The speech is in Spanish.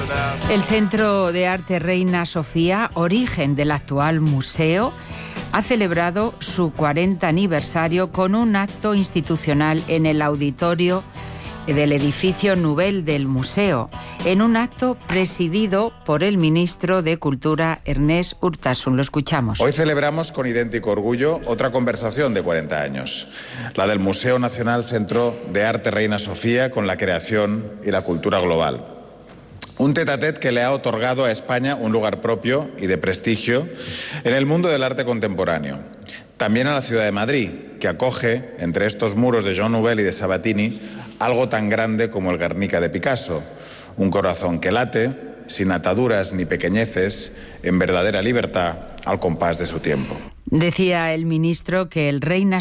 El Centro de Arte Reina Sofía, origen del actual museo, ha celebrado su 40 aniversario con un acto institucional en el auditorio del edificio Nubel del museo, en un acto presidido por el ministro de Cultura, Ernest Urtasun. Lo escuchamos. Hoy celebramos con idéntico orgullo otra conversación de 40 años, la del Museo Nacional Centro de Arte Reina Sofía con la creación y la cultura global. Un tête-à-tête que le ha otorgado a España un lugar propio y de prestigio en el mundo del arte contemporáneo. También a la ciudad de Madrid, que acoge, entre estos muros de Jean Nouvel y de Sabatini, algo tan grande como el Guernica de Picasso, un corazón que late, sin ataduras ni pequeñeces, en verdadera libertad, al compás de su tiempo. Decía el ministro que el Reina